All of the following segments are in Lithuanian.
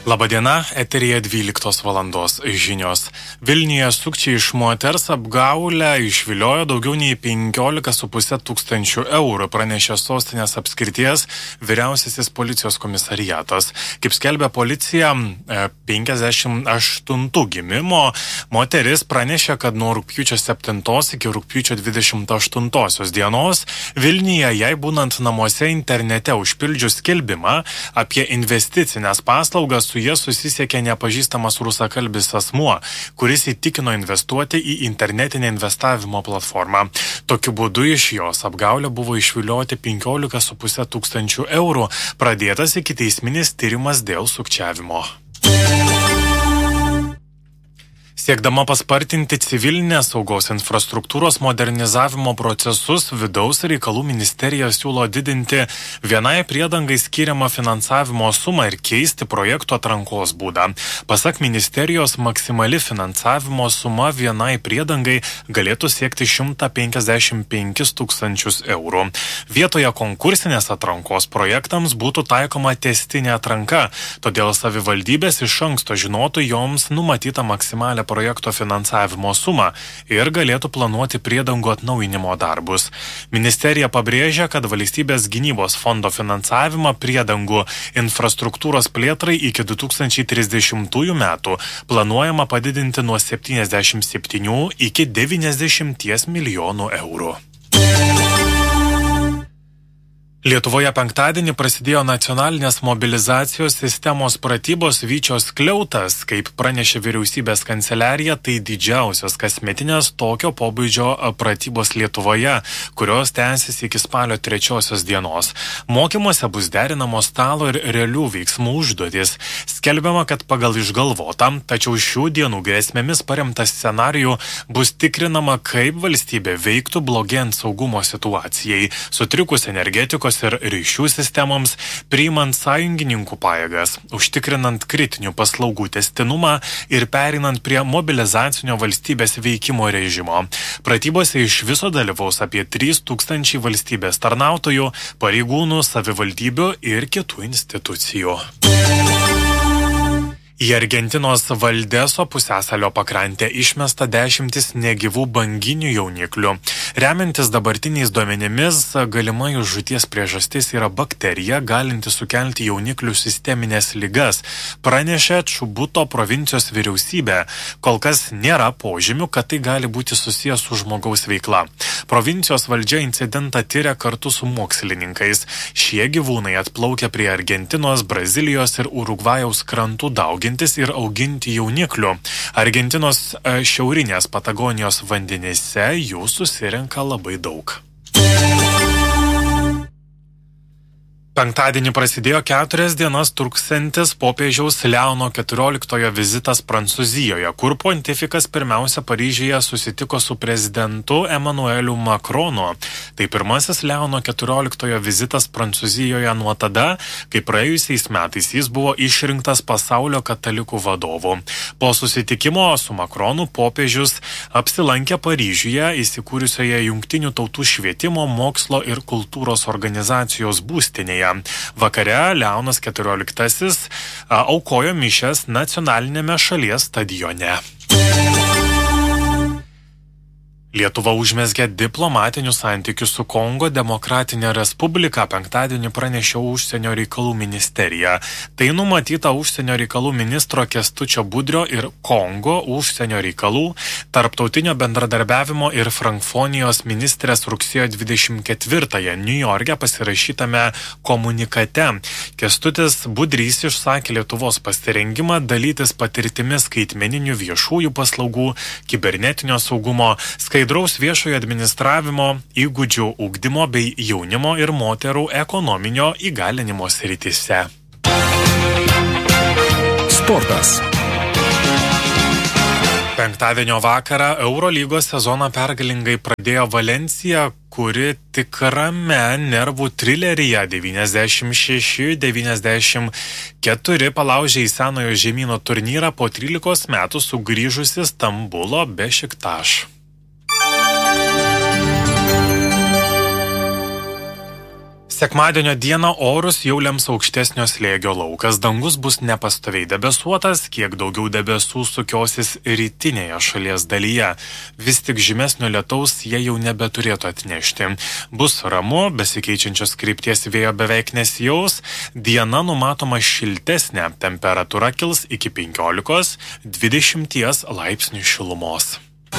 Labadiena, eteryje 12 valandos žinios. Vilniuje sukčiai iš moters apgaulę išviliojo daugiau nei 15,5 tūkstančių eurų, pranešė Sostinės apskrities vyriausiasis policijos komisariatas. Kaip skelbia policija, 58 gimimo moteris pranešė, kad nuo rugpjūčio 7 iki rugpjūčio 28 dienos Vilniuje, jai būnant namuose internete užpildžius skelbimą apie investicinės paslaugas, su jie susisiekė nepažįstamas rusakalbis asmuo, kuris įtikino investuoti į internetinę investavimo platformą. Tokiu būdu iš jos apgaulę buvo išvilioti 15,5 tūkstančių eurų, pradėtas ikiteisminis tyrimas dėl sukčiavimo. Siekdama paspartinti civilinės saugos infrastruktūros modernizavimo procesus, Vidaus reikalų ministerija siūlo didinti vienai priedangai skiriamą finansavimo sumą ir keisti projektų atrankos būdą. Pasak ministerijos, maksimali finansavimo suma vienai priedangai galėtų siekti 155 tūkstančius eurų. Vietoje konkursinės atrankos projektams būtų taikoma tęstinė atranka, todėl savivaldybės iš anksto žinotų joms numatytą maksimalę projekto finansavimo sumą ir galėtų planuoti priedangų atnaujinimo darbus. Ministerija pabrėžia, kad valstybės gynybos fondo finansavimą priedangų infrastruktūros plėtrai iki 2030 metų planuojama padidinti nuo 77 iki 90 milijonų eurų. Lietuvoje penktadienį prasidėjo nacionalinės mobilizacijos sistemos pratybos Vyčios skliautas. Kaip pranešė vyriausybės kanceliarija, tai didžiausios kasmetinės tokio pobūdžio pratybos Lietuvoje, kurios tęsis iki spalio 3 dienos. Mokymuose bus derinamos stalo ir realių veiksmų užduotis. Skelbiama, kad pagal išgalvotą, tačiau šių dienų grėsmėmis paremtą scenarijų bus tikrinama, kaip valstybė veiktų blogėjant saugumo situacijai, sutrikus energetikos ir ryšių sistemoms, priimant sąjungininkų pajėgas, užtikrinant kritinių paslaugų tęstinumą ir perinant prie mobilizacinio valstybės veikimo režimo. Pratybose iš viso dalyvaus apie 3000 valstybės tarnautojų, pareigūnų, savivaldybių ir kitų institucijų. Į Argentinos Valdeso pusiasalio pakrantę išmesta 10 negyvų banginių jauniklių. Remiantis dabartiniais duomenimis, galima jų žūties priežastis yra bakterija, galinti sukelti jauniklių sisteminės ligas, pranešė Čubuto provincijos vyriausybė. Kol kas nėra požymių, kad tai gali būti susijęs su žmogaus veikla. Provincijos valdžia incidentą tyria kartu su mokslininkais. Šie gyvūnai atplaukia prie Argentinos, Brazilijos ir Urugvajaus krantų ir auginti jauniklių. Argentinos šiaurinės Patagonijos vandenyse jų susirenka labai daug. Penktadienį prasidėjo 4 dienas truksiantis popiežiaus Leono XIV vizitas Prancūzijoje, kur pontifikas pirmiausia Paryžiuje susitiko su prezidentu Emmanueliu Macronu. Tai pirmasis Leono XIV vizitas Prancūzijoje nuo tada, kai praėjusiais metais jis buvo išrinktas pasaulio katalikų vadovu. Po susitikimo su Macronu popiežius apsilankė Paryžiuje įsikūrusioje Jungtinių tautų švietimo, mokslo ir kultūros organizacijos būstinėje. Vakare Leonas XIV aukojo mišias nacionalinėme šalies stadione. Lietuva užmezgė diplomatinių santykių su Kongo Demokratinė Respublika, penktadienį pranešė užsienio reikalų ministerija. Tai numatyta užsienio reikalų ministro Kęstučio Budrio ir Kongo užsienio reikalų, tarptautinio bendradarbiavimo ir frankfonijos ministrės rugsėjo 24-ąją Niujorke pasirašytame komunikate. Kęstutis Budrys išsakė Lietuvos pasirengimą dalytis patirtimi skaitmeninių viešųjų paslaugų, kibernetinio saugumo, skaidraus viešojo administravimo, įgūdžių ugdymo bei jaunimo ir moterų ekonominio įgalinimo srityse. Sportas. Penktadienio vakarą Eurolygos sezoną pergalingai pradėjo Valencija, kuri tikrame nervų trileryje 96-94 palaužė į senojo žemyno turnyrą po 13 metų sugrįžusi Stambulo Bešiktaš. Sekmadienio dieną orus jau lems aukštesnio slėgio laukas. Dangus bus nepastoviai debesuotas, kiek daugiau debesų sukiosis rytinėje šalies dalyje. Vis tik žymesnio lietaus jie jau nebeturėtų atnešti. Bus ramu, besikeičiančios krypties vėjo beveik nesijaus. Diena numatoma šiltesnė, temperatūra kils iki 15–20 laipsnių šilumos.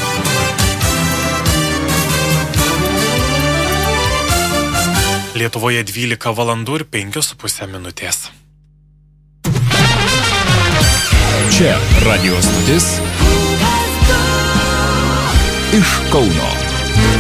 Lietuvoje 12 valandų ir 5,5 minutės. Čia radio stotis iš Kauno.